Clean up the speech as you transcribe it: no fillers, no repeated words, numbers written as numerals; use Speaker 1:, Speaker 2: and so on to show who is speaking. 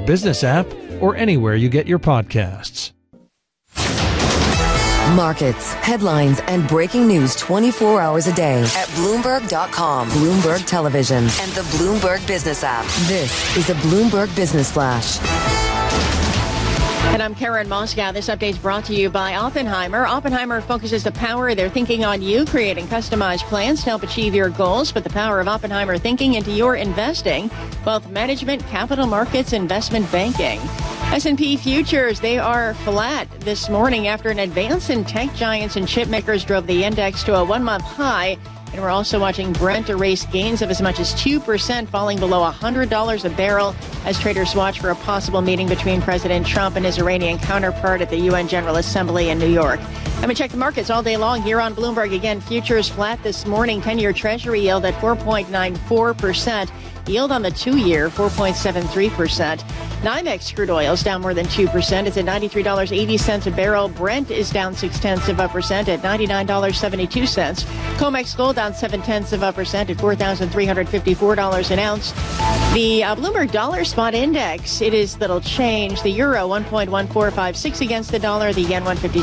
Speaker 1: Business app or anywhere you get your podcasts.
Speaker 2: Markets, headlines, and breaking news 24 hours a day at Bloomberg.com, Bloomberg Television, and the Bloomberg Business app. This is a Bloomberg Business Flash.
Speaker 3: And I'm Karen Moscow. This update is brought to you by Oppenheimer. Oppenheimer focuses the power of their thinking on you, creating customized plans to help achieve your goals. Put the power of Oppenheimer thinking into your investing, wealth management, capital markets, investment banking. S&P futures, they are flat this morning after an advance in tech giants and chip makers drove the index to a one-month high. And we're also watching Brent erase gains of as much as 2%, falling below $100 a barrel as traders watch for a possible meeting between President Trump and his Iranian counterpart at the UN General Assembly in New York. Let me check the markets all day long here on Bloomberg. Again, futures flat this morning. 10-year Treasury yield at 4.94%. Yield on the 2-year, 4.73%. NYMEX crude oil is down more than 2%. It's at $93.80 a barrel. Brent is down 0.6% at $99.72. COMEX gold down 0.7% at $4,354 an ounce. The Bloomberg Dollar Spot Index, it is little change. The euro 1.1456 against the dollar. The yen 150.